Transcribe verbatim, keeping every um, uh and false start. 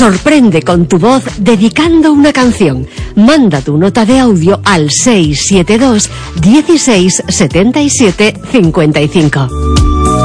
Sorprende con tu voz dedicando una canción. Manda tu nota de audio al seis siete dos, dieciséis, setenta y siete, cincuenta y cinco.